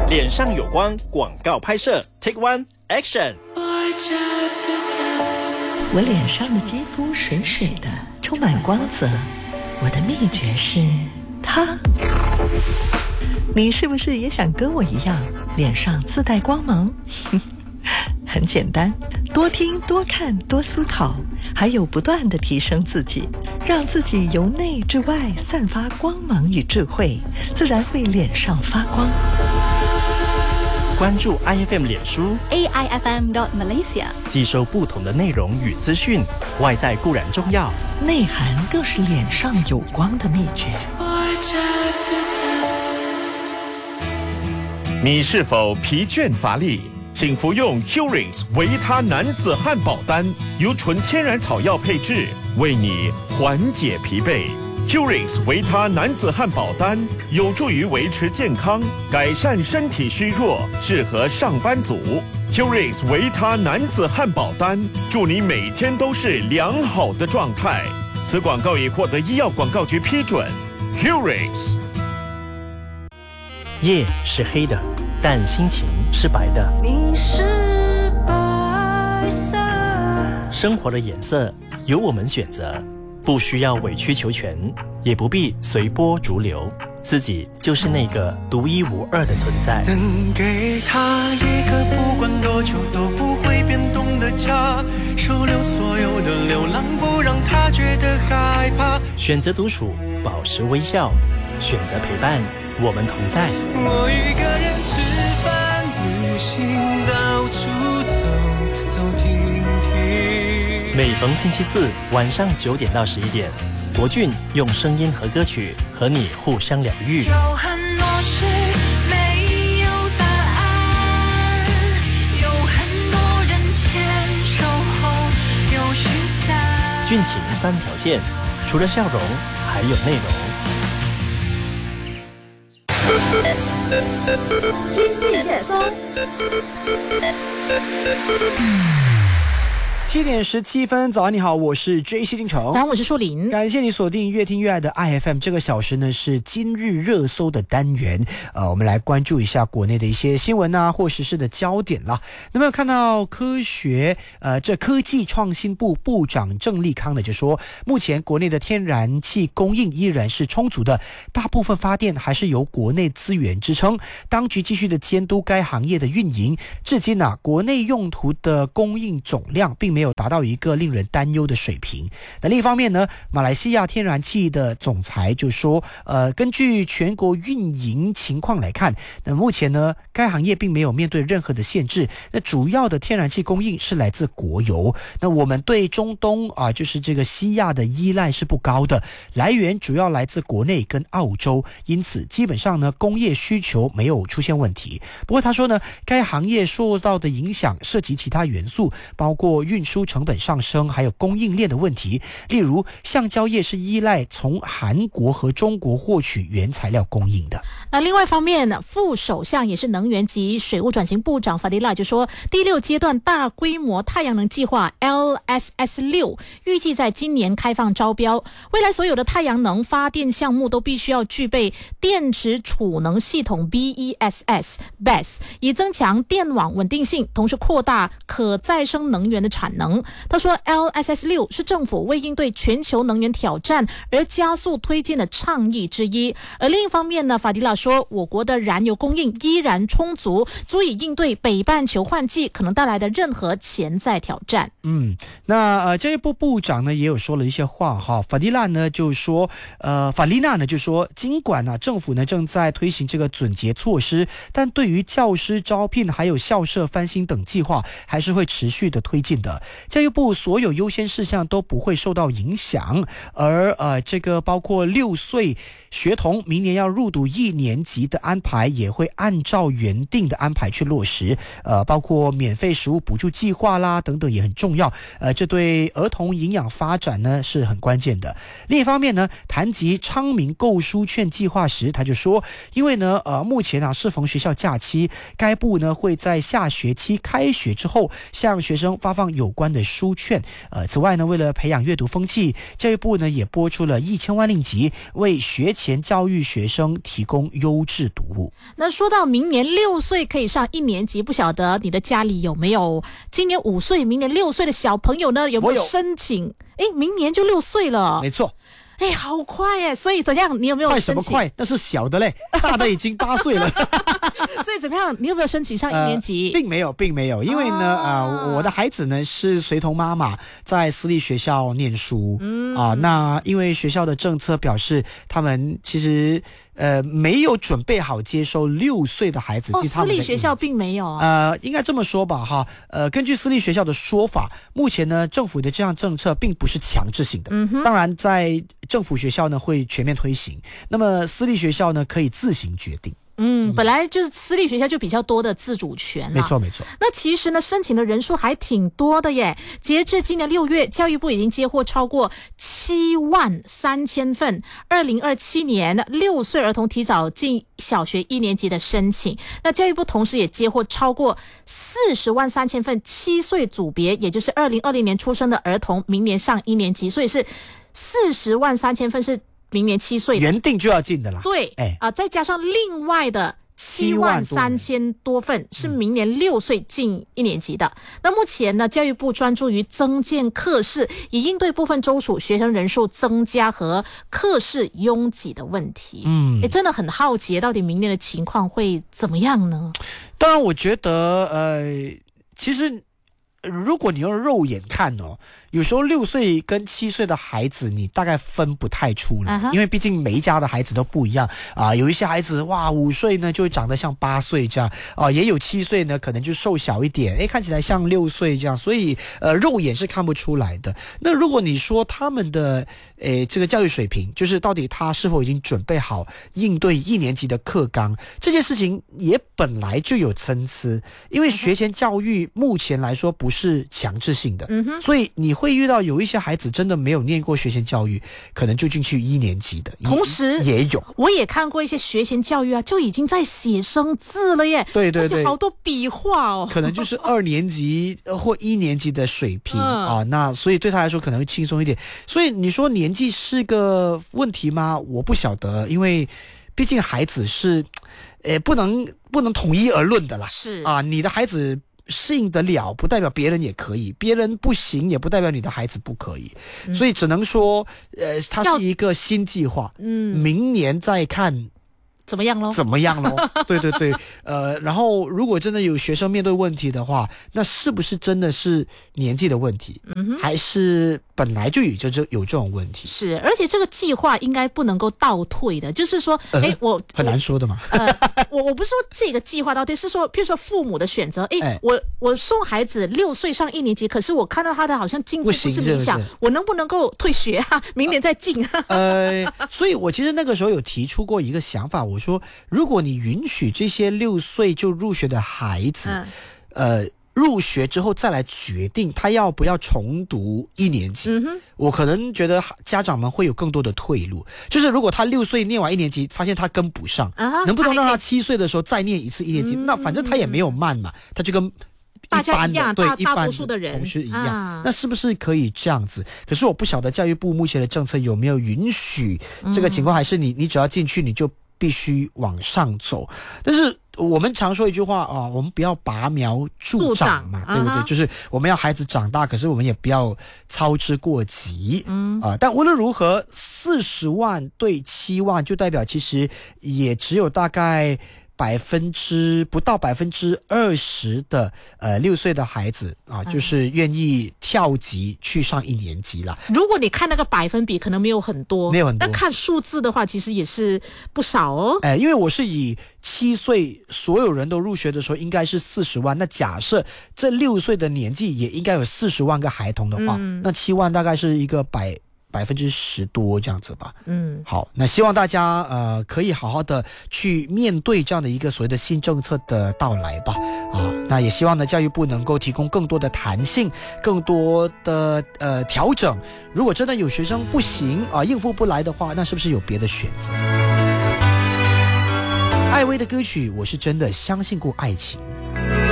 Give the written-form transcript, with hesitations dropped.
脸上有光广告拍摄 Take One Action。 我脸上的肌肤水水的，充满光泽。我的秘诀是它。你是不是也想跟我一样，脸上自带光芒？很简单，多听多看多思考，还有不断地提升自己，让自己由内至外散发光芒与智慧，自然会脸上发光。 关注 IFM 脸书 AIFM.Malaysia， 吸收不同的内容与资讯，外在固然重要， 内涵更是脸上有光的秘诀。 你是否疲倦乏力？请服用 Curings 维他男子汉堡丹，由纯天然草药配制，为你缓解疲惫。Curings 维他男子汉堡丹有助于维持健康，改善身体虚弱，适合上班族。Curings 维他男子汉堡丹，祝你每天都是良好的状态。此广告已获得医药广告局批准。Curings。 夜是黑的，但心情是白的。 你是白色， 生活的颜色由我们选择，不需要委曲求全，也不必随波逐流，自己就是那个独一无二的存在。 能给他一个不管多久都不会变动的家，收留所有的流浪，不让他觉得害怕。 选择独处，保持微笑；选择陪伴，我们同在。 我一个人吃饭、旅行，到处走走停停。 每逢星期四晚上9点到11点，国俊用声音和歌曲和你互相疗愈。 有很多事没有答案，有很多人牵手后又失散。 俊情3条线，除了笑容，还有内容。 今日热搜。 7点17分，早安你好，我是 JC 金城。 早安，我是树林。 感谢你锁定越听越爱的 IFM， 这个小时呢是今日热搜的单元。我们来关注一下国内的一些新闻啊或时事的焦点啦。那么看到科技创新部部长郑立康呢就说，目前国内的天然气供应依然是充足的，大部分发电还是由国内资源支撑，当局继续的监督该行业的运营。至今国内用途的供应总量并没有达到一个令人担忧的水平。那另一方面呢，马来西亚天然气的总裁就说，根据全国运营情况来看，那目前呢，该行业并没有面对任何的限制。那主要的天然气供应是来自国油。那我们对中东就是这个西亚的依赖是不高的，来源主要来自国内跟澳洲，因此基本上呢，工业需求没有出现问题。不过他说呢，该行业受到的影响涉及其他元素，包括运输成本上升，还有供应链的问题。例如橡胶业是依赖从韩国和中国获取原材料供应的。 那另外一方面呢，副首相也是能源及水务转型部长法迪拉就说，第6阶段大规模太阳能计划 LSS6 预计在今年开放招标，未来所有的太阳能发电项目都必须要具备电池储能系统 BESS， 以增强电网稳定性，同时扩大可再生能源的产能。他说 LSS6 是政府为应对全球能源挑战而加速推进的倡议之一。而另一方面呢，法迪拉说，我国的燃油供应依然充足，足以应对北半球换季可能带来的任何潜在挑战。 那教育部部长呢也有说了一些话哈。法丽娜呢就说，尽管政府呢正在推行这个准结措施，但对于教师招聘还有校舍翻新等计划还是会持续的推进的。教育部所有优先事项都不会受到影响，而这个包括6岁学童明年要入读1年级的安排也会按照原定的安排去落实，包括免费食物补助计划啦等等也很重要，这对儿童营养发展呢是很关键的。另一方面呢，谈及昌明购书券计划时，他就说，因为呢目前适逢学校假期，该部呢会在下学期开学之后向学生发放有有关的书券。此外呢，为了培养阅读风气，教育部呢也拨出了1000万令吉，为学前教育学生提供优质读物。 那说到明年6岁可以上1年级，不晓得你的家里有没有今年5岁、明年6岁的小朋友呢？有没有申请？明年就6岁了。 没错。 好快耶！所以怎样？你有没有申请？ 快什么快？那是小的嘞，大的已经8岁了。 所以怎么样？你有没有申请上1年级？ 并没有，因为呢，我的孩子呢是随同妈妈在私立学校念书，那因为学校的政策表示，他们其实没有准备好接收6岁的孩子进他们的私立学校并没有啊。 应该这么说吧，哈，根据私立学校的说法，目前呢，政府的这样政策并不是强制性的，当然在政府学校呢会全面推行，那么私立学校呢可以自行决定。 本来就是私立学校就比较多的自主权没错。 那其实呢，申请的人数还挺多的耶。截至今年6月，教育部已经接获超过73000份2027年6岁儿童提早进小学1年级的申请。那教育部同时也接获超过403000份7岁组别，也就是2020年出生的儿童，明年上1年级，所以是403000份是明年7岁原定就要进的啦。 对，再加上另外的73000多份是明年6岁进1年级的。那目前呢，教育部专注于增建课室，以应对部分州属学生人数增加和课室拥挤的问题。真的很好奇，到底明年的情况会怎么样呢？ 当然，我觉得其实如果你用肉眼看有时候6岁跟7岁的孩子你大概分不太出来，因为毕竟每一家的孩子都不一样有一些孩子哇5岁呢就会长得像8岁这样也有7岁呢可能就瘦小一点，看起来像6岁这样，所以肉眼是看不出来的。那如果你说他们的这个教育水平，就是到底他是否已经准备好应对1年级的课纲，这件事情也本来就有参差，因为学前教育目前来说不是强制性的，所以你会遇到有一些孩子真的没有念过学前教育，可能就进去1年级的， 同时也有，我也看过一些学前教育就已经在写生字了耶， 对， 而且好多笔画可能就是2年级或1年级的水平那所以对他来说可能会轻松一点。所以你说年纪是个问题吗？我不晓得，因为毕竟孩子是不能统一而论的啦。 是你的孩子适应得了，不代表别人也可以；别人不行，也不代表你的孩子不可以。所以只能说，它是一个新计划。明年再看怎么样咯？ 对，然后如果真的有学生面对问题的话，那是不是真的是年纪的问题，还是本来就有这种问题？ 是，而且这个计划应该不能够倒退的，就是说，我很难说的嘛。 我不是说这个计划倒退，是说，譬如说父母的选择，我送孩子6岁上1年级，可是我看到他的好像进步不是理想，我能不能够退学明年再进？ 所以我其实那个时候有提出过一个想法，我说，如果你允许这些6岁就入学的孩子，入学之后再来决定他要不要重读1年级，我可能觉得家长们会有更多的退路。就是如果他6岁念完1年级，发现他跟不上，能不能让他7岁的时候再念一次1年级？那反正他也没有慢嘛，他就跟大家一样， 对大多数的人同学一样，那是不是可以这样子？可是我不晓得教育部目前的政策有没有允许这个情况，还是你只要进去你就必须往上走。但是我们常说一句话我们不要拔苗助长嘛，对不对？就是我们要孩子长大，可是我们也不要操之过急。但无论如何，40万对7万，就代表其实也只有大概不到20%的6岁的孩子就是愿意跳级去上1年级了。 如果你看那个百分比，可能没有很多，但看数字的话，其实也是不少因为我是以7岁所有人都入学的时候应该是40万，那假设这6岁的年纪也应该有40万个孩童的话，那7万大概是一个10%多这样子吧。好，那希望大家可以好好的去面对这样的一个所谓的新政策的到来吧。那也希望呢教育部能够提供更多的弹性，更多的调整。如果真的有学生不行应付不来的话，那是不是有别的选择？艾薇的歌曲《我是真的相信过爱情》。